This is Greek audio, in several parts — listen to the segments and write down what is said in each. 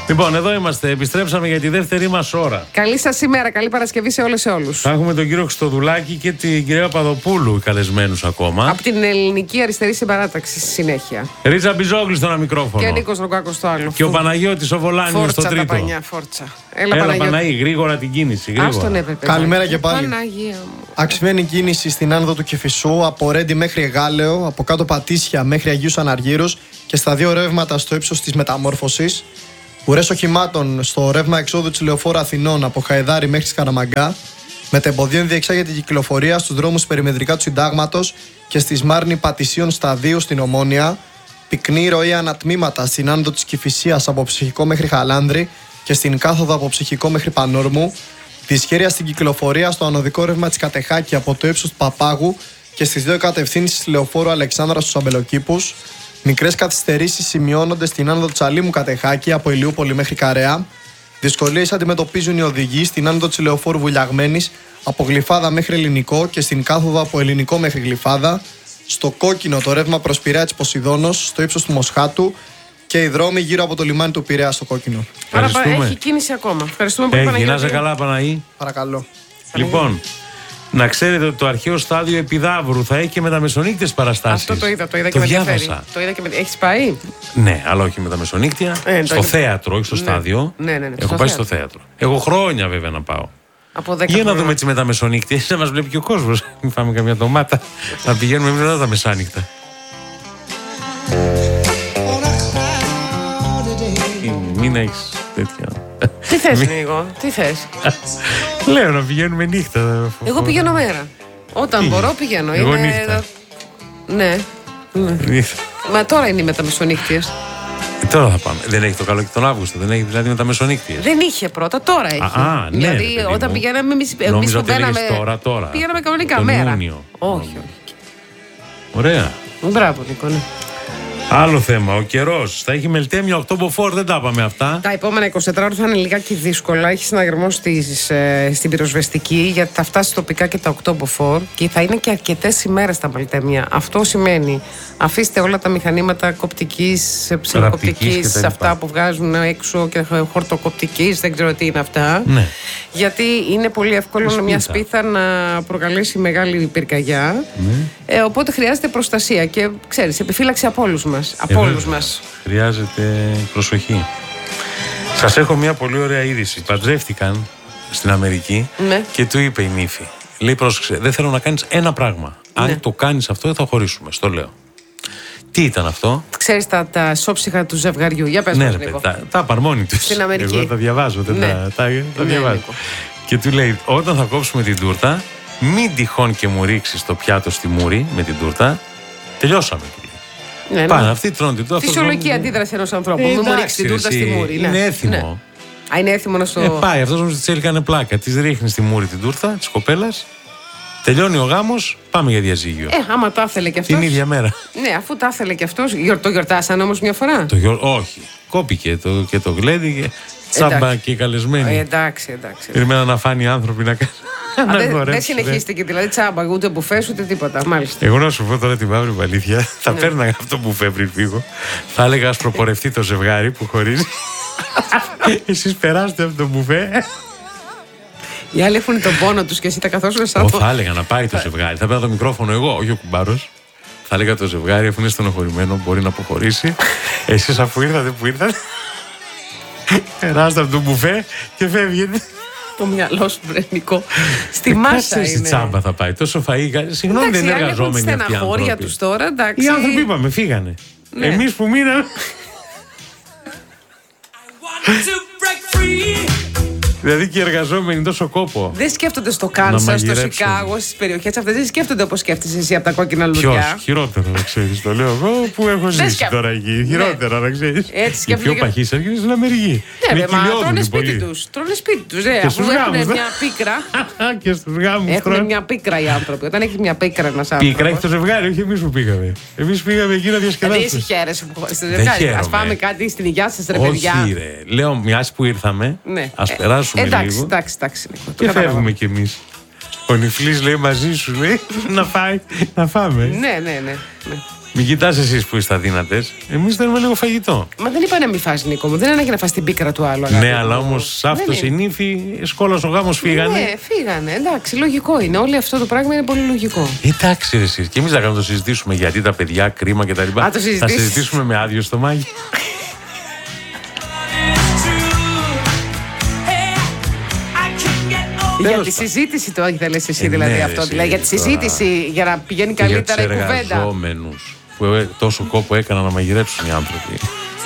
Λοιπόν, εδώ είμαστε. Επιστρέψαμε για τη δεύτερη μας ώρα. Καλή σας ημέρα, καλή Παρασκευή σε όλες και όλους. Θα έχουμε τον κύριο Χριστοδουλάκη και την κυρία Παδοπούλου καλεσμένους ακόμα. Από την Ελληνική Αριστερή Συμπαράταξη στη συνέχεια. Ρίτσα Μπιζόγλη στο ένα μικρόφωνο. Και Νίκος Ρογκάκος στο άλλο. Και ο Παναγιώτης ο Βολάνιος στο τρίτο. Τα πανιά, φόρτσα. Έλα Παναγί, γρήγορα την κίνηση. Καλημέρα και πάλι. Αξιμένη κίνηση στην άνοδο του Κηφισού, από Ρέντι μέχρι Εγάλεο, από κάτω Πατήσια μέχρι Αγίους Αναργύρους και στα δύο ρεύματα στο ύψος της Μεταμόρφωσης. Ουρές οχημάτων στο ρεύμα εξόδου της Λεωφόρου Αθηνών από Χαϊδάρι μέχρι Σκαραμαγκά. Μετεμποδίων διεξάγεται η κυκλοφορία στους δρόμους περιμετρικά του Συντάγματος και στη Σμάρνη Πατησίων σταδίου στην Ομόνια. Πυκνή ροή ανατμήματα στην άνοδο της Κηφισίας από Ψυχικό μέχρι Χαλάνδρη και στην κάθοδο από Ψυχικό μέχρι Πανόρμου. Δυσχέρεια στην κυκλοφορία στο ανωδικό ρεύμα της Κατεχάκη από το ύψος του Παπάγου και στις δύο κατευθύνσεις της Λεωφόρου Αλεξάνδρα στους Αμπελοκήπους. Μικρές καθυστερήσεις σημειώνονται στην άνοδο Τσαλίμου Κατεχάκη από Ηλιούπολη μέχρι Καρέα. Δυσκολίες αντιμετωπίζουν οι οδηγοί στην άνοδο της Λεωφόρου Βουλιαγμένης από Γλυφάδα μέχρι Ελληνικό και στην κάθοδο από Ελληνικό μέχρι Γλυφάδα. Στο κόκκινο το ρεύμα προς Πειραιά της Ποσειδώνος στο ύψος του Μοσχάτου και οι δρόμοι γύρω από το λιμάνι του Πειραιά στο κόκκινο. Άρα έχει κίνηση ακόμα. Ευχαριστούμε πολύ, Παναγιώτη. Να είσαι καλά, Παναγί. Παρακαλώ. Λοιπόν, να ξέρετε ότι το αρχαίο στάδιο Επιδαύρου θα έχει και μεταμεσονύκτιες παραστάσεις. Αυτό το είδα και με ενδιαφέρει. Έχεις πάει? Ναι, αλλά όχι με τα μεσονύκτια. Στο θέατρο, όχι στο στάδιο. Ναι, έχω πάει στο θέατρο. Έχω χρόνια βέβαια να πάω. Για να δούμε έτσι με τα μεσονύκτια. Να μας βλέπει και ο κόσμος. Μην φάμε καμιά ντομάτα. Να πηγαίνουμε μετά τα μεσάνυχτα. Μην έχεις τέτοια. Τι θες, Νίκο, τι θες? Λέω να πηγαίνουμε νύχτα. Εγώ πηγαίνω μέρα. Όταν μπορώ πηγαίνω. Εγώ νύχτα. Ναι. Μα τώρα είναι οι μεταμεσονύκτιες. Τώρα θα πάμε. Δεν έχει το καλό και τον Αύγουστο. Δεν έχει δηλαδή μεταμεσονύκτιες. Δεν είχε πρώτα, τώρα έχει. Ναι, δηλαδή όταν πηγαίναμε εμείς που μπαίναμε. Τώρα. Πηγαίναμε κανονικά μέρα. Ιούνιο. Όχι. Ωραία. Μπράβο, Νίκο. Ναι. Άλλο θέμα, ο καιρός. Θα έχει Μελτέμια 8 μποφόρ, δεν τα είπαμε αυτά. Τα επόμενα 24 ώρες θα είναι λιγάκι δύσκολα. Έχει συναγερμό στην πυροσβεστική, γιατί θα φτάσει τοπικά και τα 8 μποφόρ και θα είναι και αρκετές ημέρες τα Μελτέμια. Αυτό σημαίνει αφήστε όλα τα μηχανήματα κοπτικής, ψηλοκοπτικής, αυτά που βγάζουν έξω και χορτοκοπτικής, δεν ξέρω τι είναι αυτά. Ναι. Γιατί είναι πολύ εύκολο μια σπίθα να προκαλέσει μεγάλη πυρκαγιά. Ναι. Οπότε χρειάζεται προστασία και ξέρεις, επιφύλαξη από όλους μας. Χρειάζεται προσοχή. Σας έχω μια πολύ ωραία είδηση. Παντρεύτηκαν στην Αμερική και του είπε η νύφη. Λέει, πρόσεξε, δεν θέλω να κάνεις ένα πράγμα. Αν το κάνεις αυτό, θα χωρίσουμε. Στο λέω. Τι ήταν αυτό? Ξέρεις τα σώψυχα του ζευγαριού. Για πες μας λίγο. Τα παρμόνι τους. Στην Αμερική. Εγώ τα διαβάζω. Τα διαβάζω. Και του λέει, όταν θα κόψουμε την τούρτα, μην τυχόν και μου ρίξεις το πιάτο στη μούρη με την τούρτα. Τελειώσαμε. Ναι. Πάνε, αυτοί τρώνε την τούρτα. Φυσιολογική αντίδραση ενός ανθρώπου. Μην μου ρίξει την τούρτα στη μούρη. Είναι έθιμο. Είναι έθιμο να στο. Πάει, αυτός όμως της έκανε πλάκα. Της ρίχνει στη μούρη την τούρτα της κοπέλας. Τελειώνει ο γάμος, πάμε για διαζύγιο. Άμα τα ήθελε κι αυτός. Την ίδια μέρα. Ναι, αφού τα ήθελε κι αυτός. Το γιορτάσαν όμως μια φορά. Όχι. Κόπηκε και το γλέντι και τσάμπα και οι καλεσμένοι. Εντάξει. Περιμέναν να φάνει οι άνθρωποι να κάνουν. Δεν συνεχίστηκε δηλαδή τσάμπα, ούτε μπουφές ούτε τίποτα. Μάλιστα. Εγώ να σου πω τώρα την μαύρη αλήθεια. Θα πέρναγα αυτό το μπουφέ πριν φύγω. Θα έλεγα ας προπορευτεί το ζευγάρι που χωρίζει. Εσείς περάστε αυτό το μπουφέ. Οι άλλοι έχουν τον πόνο τους και εσύ τα καθόσουν σαν θα έλεγα να πάει το ζευγάρι. Θα πέρα το μικρόφωνο εγώ, όχι ο κουμπάρος. Θα έλεγα το ζευγάρι, αφού είναι στενοχωρημένο, μπορεί να αποχωρήσει. Εσείς αφού ήρθατε που ήρθατε, περάστε από το μπουφέ και φεύγετε. Το μυαλό σου, Νικό. Στη μάσα είναι. Στη τσάμπα θα πάει. Τόσο φαΐ. Συγγνώμη, δεν είναι εργαζόμενοι αυτοί οι άνθρωποι. Τους τώρα, εντάξει. Οι άνθρωποι είπαμε, φύγανε. Εμείς που μείναμε. Δηλαδή και οι εργαζόμενοι τόσο κόπο. Δεν σκέφτονται στο Κάνσας, στο Σικάγο, στις περιοχές αυτές. Δεν σκέφτονται όπως σκέφτεσαι εσύ από τα κόκκινα λουλιά. Ποιος? Χειρότερο να ξέρεις. Το λέω εγώ που έχω ζήσει τώρα εκεί. Χειρότερα να ξέρεις. Οι πιο παχείς έρχονται στην Αμερική. Ναι, μα τρώνε σπίτι τους. Τρώνε σπίτι τους. Αφού έχουν μια πίκρα. Και στους γάμους. Έχουν μια πίκρα οι άνθρωποι. Όταν έχει μια πίκρα ένας άνθρωπος. Πίκρα έχει το ζευγάρι, όχι εμείς που πήγαμε. Εμείς πήγαμε εκεί να διασκεδάσουμε. Δηλαδή εσύ χαίρεσαι που χωρίς το ζευγάρι. Ας πάμε κάτι στην υγειά σας, ρε παιδιά. Όχι, ρε. Λέω μιας που ήρθαμε. Ας περάσουμε λίγο. Εντάξει. Και φεύγουμε κι εμείς. Ο Νιφλής λέει μαζί σου, λέει, να φάμε. Ναι. Μην κοιτάς εσείς που είστε αδύνατες. Εμείς θέλουμε λίγο φαγητό. Μα δεν είπα να μην φας, Νίκο μου. Δεν ανάγκη να φας την πίκρα του άλλου. Ναι, αλλά όμως αυτός η νύφη, σκόλας ο γάμος φύγανε. Ναι, φύγανε. Εντάξει, λογικό είναι. Όλο αυτό το πράγμα είναι πολύ λογικό. Εντάξει, εσείς. Και εμείς θα κάνουμε το συζητήσουμε γιατί τα παιδιά, κρίμα κτλ. Θα συζητήσουμε με άδειο στομάχι. Για τη συζήτηση το όχι, θα λες εσύ δηλαδή αυτό. Δηλαδή για τη συζήτηση, για να πηγαίνει καλύτερα η κουβέντα. Για τους εργαζόμενους που τόσο κόπο έκαναν να μαγειρέψουν οι άνθρωποι.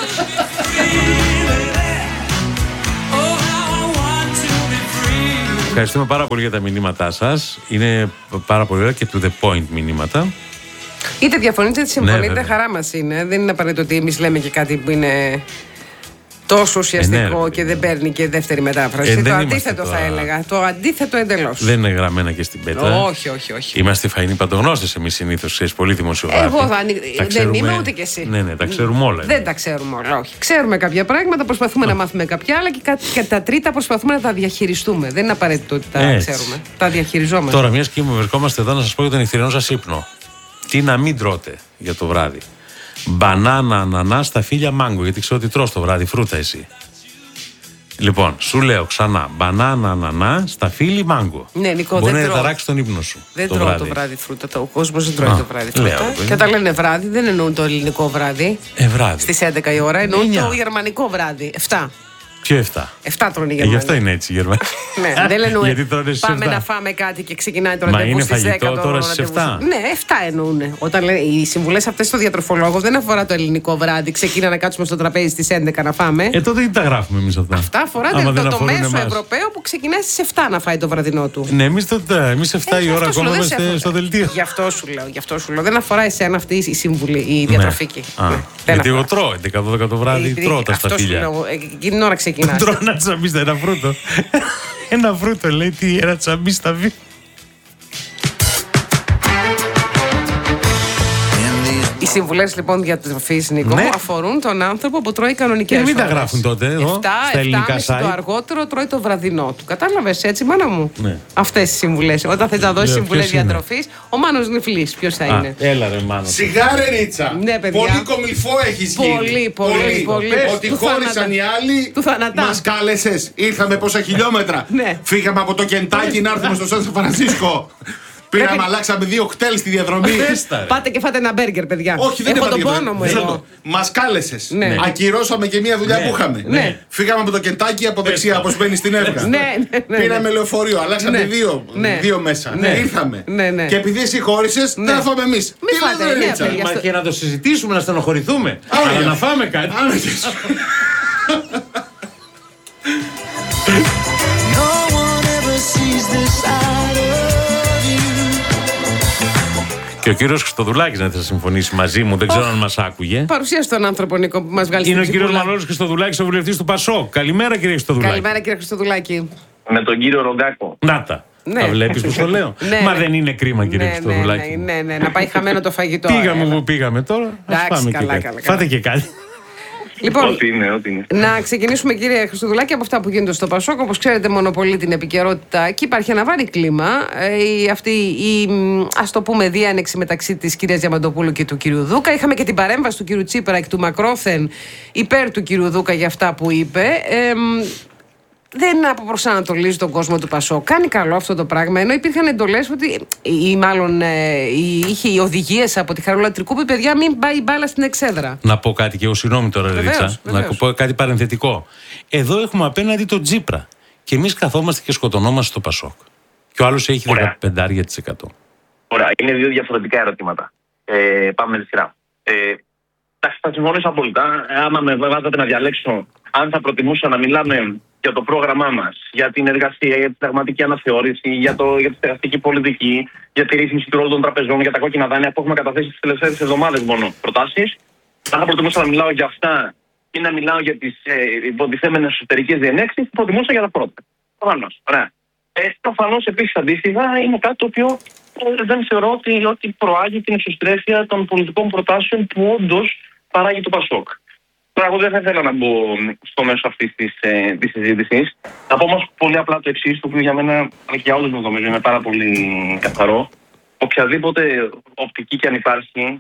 Ευχαριστούμε πάρα πολύ για τα μηνύματά σας. Είναι πάρα πολύ ωραία και to the point μηνύματα. Είτε διαφωνείτε είτε συμφωνείτε, χαρά μας είναι. Δεν είναι απαραίτητο ότι εμείς λέμε και κάτι που είναι τόσο ουσιαστικό και δεν παίρνει και δεύτερη μετάφραση. Το αντίθετο θα έλεγα. Το αντίθετο εντελώς. Δεν είναι γραμμένα και στην πέτρα. Όχι. Είμαστε φαϊνοί παντογνώστες εμείς συνήθως, ξέρεις, πολύ δημοσιογράφοι. Εγώ δεν είμαι ούτε κι εσύ. Ναι, τα ξέρουμε όλα. Δεν τα ξέρουμε όλα, όχι. Ξέρουμε κάποια πράγματα, προσπαθούμε να μάθουμε κάποια άλλα και τα τρίτα προσπαθούμε να τα διαχειριστούμε. Δεν είναι απαραίτητο ότι τα ξέρουμε. Τα διαχειριζόμαστε. Τώρα, μιας και βρισκόμαστε εδώ, να σας πω για τον νυχτερινό σας ύπνο. Τι να μην τρώτε για το βράδυ. Μπανάνα, ανανά, σταφύλια, μάγκο. Γιατί ξέρω ότι τρως το βράδυ φρούτα εσύ. Λοιπόν, σου λέω ξανά. Μπανάνα, ανανά, σταφύλι, μάγκο. Ναι, Νικό, μπορεί να ταράξει τον ύπνο σου. Δεν τρώω το βράδυ φρούτα. Ο κόσμος δεν τρώει το βράδυ φρούτα. Και όταν λένε βράδυ, δεν εννοούν το ελληνικό βράδυ. Βράδυ. Στις 11 η ώρα εννοούν το γερμανικό βράδυ. 7. Ποιο 7? 7 τρώνε οι Γερμανοί. Γι' αυτό είναι έτσι οι Γερμανοί. Ναι, δεν εννοούν. Πάμε να φάμε κάτι και ξεκινάει το ραντεβού στις 10. Τώρα στις 7. Ναι, 7 εννοούν. Όταν λένε οι συμβουλές αυτές στο διατροφολόγο δεν αφορά το ελληνικό βράδυ. Ξεκινά να κάτσουμε στο τραπέζι στις 11 να φάμε. Τότε τι τα γράφουμε εμείς αυτά. Αυτά αφορά το μέσο Ευρωπαίο που ξεκινάει στις 7 να φάει το βραδινό του. Ναι, εμείς 7 η ώρα ακόμα είμαστε στο δελτίο. Γι' αυτό σου λέω. Δεν αφορά εσένα αυτή η συμβουλή, η διατροφική. Γιατί εγώ τρώω 11-12 το βράδυ, τρώω τα σταφύλια. Εκείνη την ώρα ξεκινά. Ένα τσαμπί ένα φρούτο. Ένα φρούτο λέει, τι, ένα τσαμπί στα βή. Οι συμβουλές λοιπόν διατροφής, Νίκο, αφορούν τον άνθρωπο που τρώει κανονικές ώρες. Μην τα γράφουν τότε εδώ, στα ελληνικά site. Το αργότερο τρώει το βραδινό του. Κατάλαβες έτσι, μάνα μου. Ναι. Αυτές οι συμβουλές. Όταν θες να δώσεις συμβουλές διατροφής, ο Μάνος Νυφλής ποιος θα είναι. Έλα ρε Μάνο. Σιγάρε Ρίτσα. Ναι, παιδιά. Πολύ κομιλφό έχεις γίνει. Πολύ. Ότι χώρισαν οι άλλοι. Μας κάλεσες. Ήρθαμε πόσα χιλιόμετρα. Φύγαμε από το Κεντάκι να έρθουμε στο Σαν Φρανσίσκο. Πήγαμε, αλλάξαμε 2 κτέλ στη διαδρομή. Πάτε και φάτε ένα μπέργκερ, παιδιά. Όχι, δεν έχω τον πόνο μου εδώ. Μας κάλεσες. Ακυρώσαμε και μια δουλειά που είχαμε. Φύγαμε από το Κεντάκι από δεξιά, όπως μπαίνει στην Εύγα. Πήραμε λεωφορείο, αλλάξαμε 2 μέσα. Ήρθαμε. Και επειδή εσύ χώρισες, δεν θα φάμε εμείς. Μη φάτε, Μα και να το συζητήσουμε, να στενοχωρηθούμε. Αλλά να φάμε κάτι. Και ο κύριος Χριστοδουλάκης να θα συμφωνήσει μαζί μου, δεν ξέρω αν μας άκουγε. Παρουσίασε τον άνθρωπο, Νίκο, που μας βγάλει στην Είναι ο κύριος Μανώλης Χριστοδουλάκης, ο βουλευτής του ΠΑΣΟΚ. Καλημέρα, κύριε Χριστοδουλάκη. Καλημέρα, κύριε Χριστοδουλάκη. Με τον κύριο Ρογκάκο. Να τα. Τα βλέπεις που το λέω. Μα δεν είναι κρίμα, κύριε Χριστοδουλάκη. Ναι, να πάει χαμένο το φαγητό. Πήγαμε που πήγαμε τώρα. Εντάξει, καλά. Φάτε και κάτι. Λοιπόν, ό,τι είναι. Να ξεκινήσουμε, κύριε Χριστοδουλάκη, από αυτά που γίνονται στο ΠΑΣΟΚ. Όπως ξέρετε, μονοπολεί την επικαιρότητα και υπάρχει ένα βάρη κλίμα. Αυτή η, ας το πούμε, διάνεξη μεταξύ της κυρίας Διαμαντοπούλου και του κυρίου Δούκα. Είχαμε και την παρέμβαση του κυρίου Τσίπρα εκ του Μακρόθεν υπέρ του κυρίου Δούκα για αυτά που είπε. Δεν αποπροσανατολίζει τον κόσμο του ΠΑΣΟΚ. Κάνει καλό αυτό το πράγμα. Ενώ υπήρχαν εντολές ότι, ή μάλλον είχε οδηγίες από τη Χαρούλα Τρικούπη, παιδιά, μην πάει η μπάλα στην εξέδρα. Να πω κάτι και εγώ, συγγνώμη τώρα, Ρίτσα. Να πω κάτι παρενθετικό. Εδώ έχουμε απέναντι τον Τσίπρα. Και εμείς καθόμαστε και σκοτωνόμαστε στο ΠΑΣΟΚ. Και ο άλλος έχει 15%. Ωραία. Είναι 2 διαφορετικά ερωτήματα. Πάμε με τη σειρά. Θα συμφωνήσω απόλυτα. Άμα με βάζατε να διαλέξω, αν θα προτιμούσα να μιλάμε για το πρόγραμμά μας, για την εργασία, για τη συνταγματική αναθεώρηση, για τη στεγαστική πολιτική, για τη ρύθμιση του ρόλου των τραπεζών, για τα κόκκινα δάνεια που έχουμε καταθέσει τις τελευταίες εβδομάδες μόνο προτάσεις. Αν θα προτιμούσα να μιλάω για αυτά ή να μιλάω για τις υποτιθέμενες εσωτερικές διενέξεις, θα προτιμούσα για τα πρώτα. Προφανώς. Ωραία. Προφανώς επίσης αντίστοιχα είναι κάτι το οποίο δεν θεωρώ ότι προάγει την εξωστρέφεια των πολιτικών προτάσεων που όντως παράγει το ΠΑΣΟΚ. Τώρα, εγώ δεν θα ήθελα να μπω στο μέσο αυτής της συζήτησης. Θα πω όμως πολύ απλά το εξής, το οποίο για μένα, αλλά και για όλους μου νομίζω, είναι πάρα πολύ καθαρό. Οποιαδήποτε οπτική και αν υπάρχει,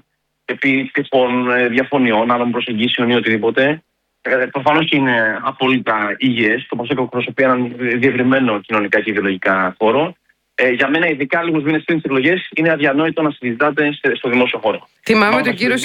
επί τυπών διαφωνιών, άλλων προσεγγίσεων ή οτιδήποτε. Προφανώς και είναι απόλυτα υγιές. Το ΠΑΣΟΚ εκπροσωπεί έναν διευρυμένο κοινωνικά και ιδεολογικά χώρο. Για μένα, ειδικά λίγους μήνες πριν τις εκλογές, είναι αδιανόητο να συζητάτε στο δημόσιο χώρο. Θυμάμαι τον κύριο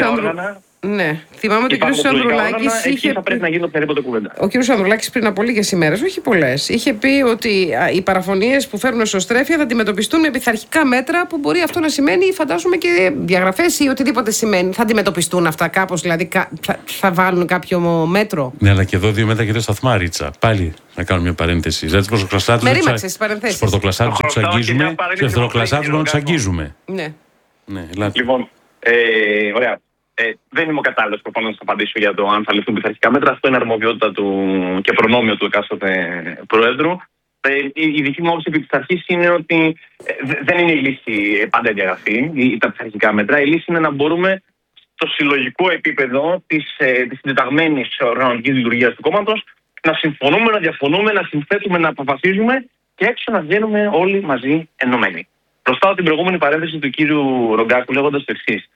Ανδρουλάκης είχε. Θα πρέπει να γίνει οποιαδήποτε κουβέντα. Ο κύριος Ανδρουλάκης πριν από λίγες ημέρες, όχι πολλές, είχε πει ότι οι παραφωνίες που φέρνουν εσωστρέφεια θα αντιμετωπιστούν με πειθαρχικά μέτρα που μπορεί αυτό να σημαίνει, φαντάζομαι, και διαγραφές ή οτιδήποτε σημαίνει. Θα αντιμετωπιστούν αυτά κάπως, δηλαδή θα βάλουν κάποιο μέτρο. Ναι, αλλά και εδώ 2 μέτρα και 2 σταθμά, Ρίτσα. Πάλι να κάνω μια παρένθεση. Δηλαδή, στους πρωτοκλασσάτους τους αγγίζουμε, στους δευτεροκλασσάτους να τους αγγίζουμε. Ναι. Λοιπόν, ωραία. Δεν είμαι ο κατάλληλος προφανώς να απαντήσω για το αν θα ληφθούν πειθαρχικά μέτρα. Αυτό είναι αρμοδιότητα του και προνόμιο του εκάστοτε Προέδρου. Η δική μου άποψη επί της αρχής είναι ότι δεν είναι η λύση πάντα η διαγραφή ή τα πειθαρχικά μέτρα. Η λύση είναι να μπορούμε στο συλλογικό επίπεδο της συντεταγμένης οργανωτικής λειτουργίας του κόμματος να συμφωνούμε, να διαφωνούμε, να συνθέτουμε, να αποφασίζουμε και έξω να βγαίνουμε όλοι μαζί ενωμένοι. Προστάω την προηγούμενη παρένθεση του κύριου Ρογκάκου λέγοντας το εξής.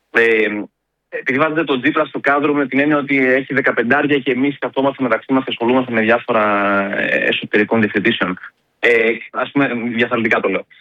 Επειδή βάζετε τον Τζίπρα στο κάδρο με την έννοια ότι έχει 15 και εμείς καθόμαστε μεταξύ μας και ασχολούμαστε με διάφορα εσωτερικών διευθετήσεων. Ας πούμε, διαθαλτικά το λέω.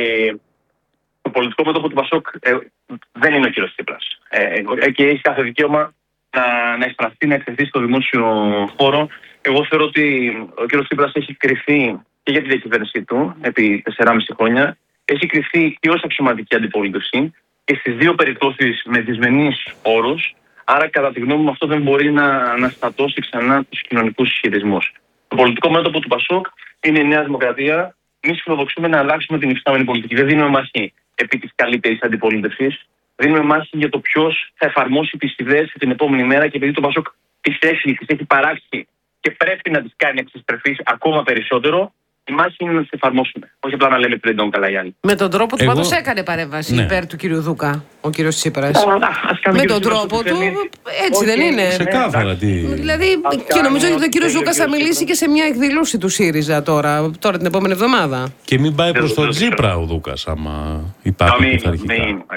Το πολιτικό μέτωπο του ΠΑΣΟΚ δεν είναι ο κύριος Τσίπρας. Και έχει κάθε δικαίωμα να εκφραστεί, να εκθεθεί στο δημόσιο χώρο. Εγώ θεωρώ ότι ο κύριος Τσίπρας έχει κρυφθεί και για τη διακυβέρνησή του επί 4,5 χρόνια. Έχει κρυφθεί και ως αξιωματική αντιπολίτευση. Και στις 2 περιπτώσεις με δυσμενείς όρους, άρα κατά τη γνώμη μου αυτό δεν μπορεί να αναστατώσει ξανά τους κοινωνικούς ισχυρισμούς. Το πολιτικό μέτωπο του ΠΑΣΟΚ είναι η Νέα Δημοκρατία. Εμείς φιλοδοξούμε να αλλάξουμε την υφιστάμενη πολιτική. Δεν δίνουμε μάχη επί της καλύτερης αντιπολίτευσης. Δίνουμε μάχη για το ποιος θα εφαρμόσει τις ιδέες την επόμενη μέρα και επειδή το ΠΑΣΟΚ τις έχει παράξει και πρέπει να τις κάνει εξιστρεφείς ακόμα περισσότερο. Η μάχη είναι να τις εφαρμόσουμε. Όχι απλά να λέμε πριν τον καλά οι άλλοι. Με τον τρόπο του πάντως έκανε παρέμβαση υπέρ του κύριου Δούκα, ο κύριος Τσίπρας. Με τον τρόπο του, έτσι δεν είναι. Ξεκάθαρα τι. Δηλαδή, και νομίζω ότι ο κύριος Δούκας θα μιλήσει και σε μια εκδήλωση του ΣΥΡΙΖΑ τώρα την επόμενη εβδομάδα. Και μην πάει προς τον Τσίπρα ο Δούκας, άμα υπάρχει πειθαρχικά.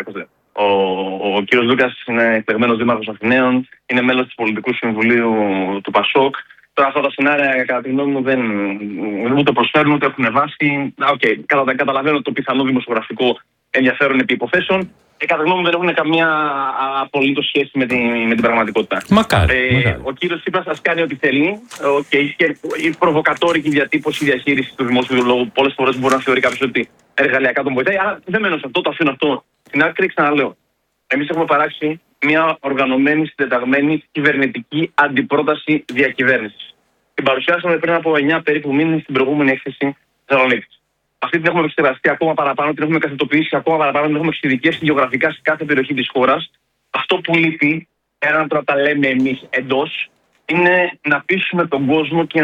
Ο κύριος Δούκας είναι εκλεγμένος δήμαρχος Αθηναίων, είναι μέλος του Πολιτικού Συμβουλίου του ΠΑΣΟΚ. Τώρα αυτά τα σενάρια κατά τη γνώμη μου δεν ούτε προσφέρουν ούτε έχουν βάση. Καταλαβαίνω το πιθανό δημοσιογραφικό ενδιαφέρον επί υποθέσεων. Κατά τη γνώμη μου δεν έχουν καμία απολύτως σχέση με την πραγματικότητα. Μακάρι. Ο κύριος Τσίπρας ας κάνει ό,τι θέλει. Και η προβοκατόρικη διατύπωση, η διαχείριση του δημόσιου λόγου πολλές φορές μπορεί να θεωρεί κάποιος ότι εργαλειακά τον βοηθάει. Αλλά δεν μένω σε αυτό, το αφήνω αυτό στην άκρη. Ξαναλέω. Εμείς έχουμε παράξει μια οργανωμένη, συντεταγμένη κυβερνητική αντιπρόταση διακυβέρνησης. Την παρουσιάσαμε πριν από 9 περίπου μήνες στην προηγούμενη έκθεση Θεσσαλονίκης. Αυτή την έχουμε εξεργαστεί ακόμα παραπάνω, την έχουμε καθετοποιήσει ακόμα παραπάνω, την έχουμε εξειδικεύσει γεωγραφικά σε κάθε περιοχή της χώρας. Αυτό που λείπει, πέραν από τα λέμε εμείς εντός, είναι να πείσουμε τον κόσμο και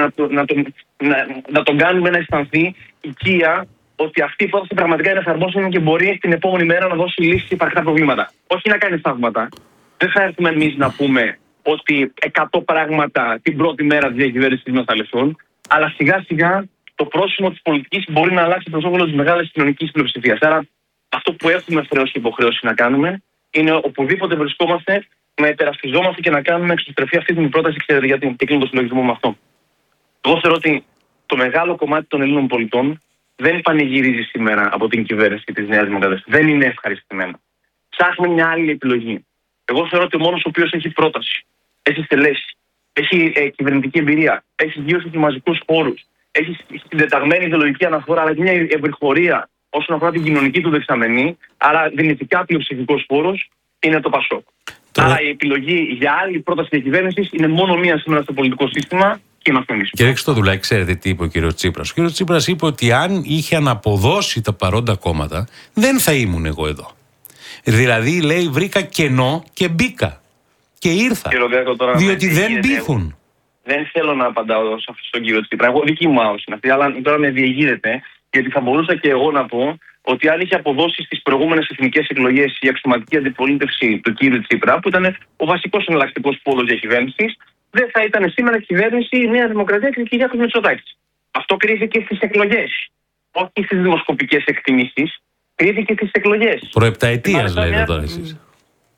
να τον κάνουμε να αισθανθεί οικία ότι αυτή η πρόταση πραγματικά είναι εφαρμόσιμη και μπορεί την επόμενη μέρα να δώσει λύση σε υπαρκτά προβλήματα. Όχι να κάνει θαύματα. Δεν θα έρθουμε εμείς να πούμε ότι 100 πράγματα την πρώτη μέρα της διακυβέρνησης μας θα λυθούν, αλλά σιγά σιγά το πρόσημο της πολιτικής μπορεί να αλλάξει προς όφελος της μεγάλης κοινωνικής πλειοψηφίας. Άρα αυτό που έχουμε χρέος και υποχρέωση να κάνουμε είναι οπουδήποτε βρισκόμαστε να υπερασπιζόμαστε και να κάνουμε εξωστρεφή αυτή την πρόταση. Ξέρετε γιατί, και κλείνω το συλλογισμό με αυτό. Εγώ θεωρώ ότι το μεγάλο κομμάτι των Ελλήνων πολιτών δεν πανηγυρίζει σήμερα από την κυβέρνηση της Νέας Δημοκρατίας. Δεν είναι ευχαριστημένο. Ψάχνει μια άλλη επιλογή. Εγώ θεωρώ ότι ο μόνος ο οποίος έχει πρόταση, έχει στελέσει, έχει κυβερνητική εμπειρία, έχει γύρω στους μαζικούς χώρους, έχει συντεταγμένη ιδεολογική αναφορά, αλλά και μια ευρυχωρία όσον αφορά την κοινωνική του δεξαμενή, άρα δυνητικά πλειοψηφικός χώρος, είναι το ΠΑΣΟΚ. Άρα η επιλογή για άλλη πρόταση διακυβέρνησης είναι μόνο μία σήμερα στο πολιτικό σύστημα. Κύριε Χριστοδουλάκη, ξέρετε τι είπε ο κύριος Τσίπρας? Ο κύριος Τσίπρας είπε ότι αν είχε αναποδώσει τα παρόντα κόμματα, δεν θα ήμουν εγώ εδώ. Δηλαδή, λέει, βρήκα κενό και μπήκα. Και ήρθα. Διότι δεν πείθουν. Δεν θέλω να απαντάω στον κύριο Τσίπρα. Εγώ δική μου άποψη είναι αυτή, αλλά τώρα με διεγείρεται, γιατί θα μπορούσα και εγώ να πω ότι αν είχε αποδώσει στις προηγούμενες εθνικές εκλογές η αξιωματική αντιπολίτευση του κύριου Τσίπρα, που ήταν ο βασικός εναλλακτικός πόλος διακυβέρνησης, δεν θα ήταν σήμερα κυβέρνηση η Νέα Δημοκρατία και ο Κυριάκος Μητσοτάκης. Αυτό κρίθηκε στις εκλογές. Όχι στις δημοσκοπικές εκτιμήσεις, κρίθηκε στις εκλογές. Προεπταετίας λέτε τώρα εσείς.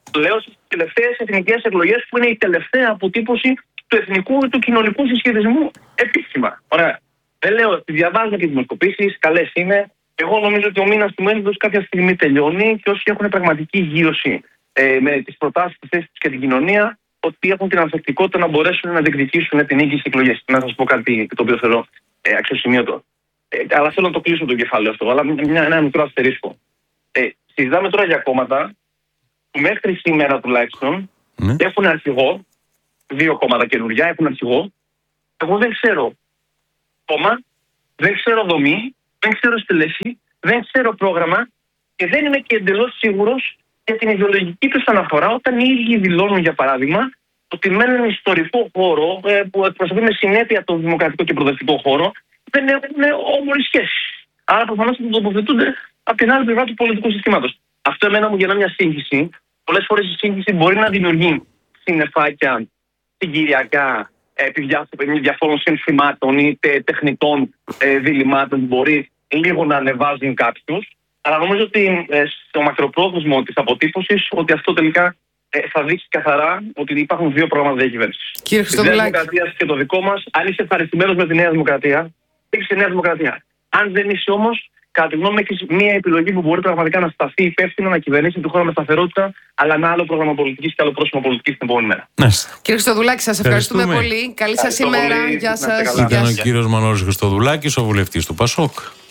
Λέω στις τελευταίες εθνικές εκλογές που είναι η τελευταία αποτύπωση του εθνικού ή του κοινωνικού συσχετισμού επίσημα. Ωραία. Δεν λέω, τη διαβάζω και δημοσκοπήσεις, καλές είναι. Εγώ νομίζω ότι ο μήνας του μέλλοντος κάποια στιγμή τελειώνει και όσοι έχουν πραγματική γύρωση με τις προτάσεις, τις θέσεις και την κοινωνία, ότι έχουν την ανθεκτικότητα να μπορέσουν να διεκδικήσουν την νίκη στις εκλογές. Να σας πω κάτι το οποίο θέλω αξιοσημείωτο. Αλλά θέλω να το κλείσω το κεφάλαιο αυτό. Αλλά ένα μικρό αστερίσκο. Συζητάμε τώρα για κόμματα που μέχρι σήμερα τουλάχιστον έχουν αρχηγό. 2 κόμματα καινούργια έχουν αρχηγό. Εγώ δεν ξέρω κόμμα, δεν ξέρω δομή, δεν ξέρω στελέχη, δεν ξέρω πρόγραμμα και δεν είμαι και εντελώς σίγουρος για την ιδεολογική τους αναφορά όταν οι ίδιοι δηλώνουν, για παράδειγμα, ότι με έναν ιστορικό χώρο που εκπροσωπεί με συνέπεια τον δημοκρατικό και προοδευτικό χώρο δεν έχουν όμορφη σχέση. Άρα προφανώς θα τοποθετούνται από την άλλη πλευρά του πολιτικού συστήματος. Αυτό εμένα μου γεννά μια σύγχυση. Πολλές φορές η σύγχυση μπορεί να δημιουργεί συννεφάκια συγκυριακά επί διαφόρων συνθημάτων ή τεχνητών διλημάτων που μπορεί λίγο να ανεβάζουν κάποιους. Αλλά νομίζω ότι στο μακροπρόθεσμο της αποτύπωσης ότι αυτό τελικά θα δείξει καθαρά ότι υπάρχουν 2 προγράμματα διακυβέρνησης. Κύριε Χριστοδουλάκη. Τη Νέα Δημοκρατία και το δικό μας. Αν είσαι ευχαριστημένος με τη Νέα Δημοκρατία, έχεις τη Νέα Δημοκρατία. Αν δεν είσαι όμως, κατά τη γνώμη μου, έχεις μία επιλογή που μπορεί πραγματικά να σταθεί υπεύθυνα, να κυβερνήσει του χώρου με σταθερότητα, αλλά με άλλο πρόγραμμα πολιτικής και άλλο πρόσωπο πολιτικής την επόμενη μέρα. Κύριε Χριστοδουλάκη, σας ευχαριστούμε πολύ. Καλή σας ημέρα. Γεια σας. Ήταν ο κύριος Μανώλης Χριστοδουλάκης, ο βουλευτής του ΠΑΣΟΚ.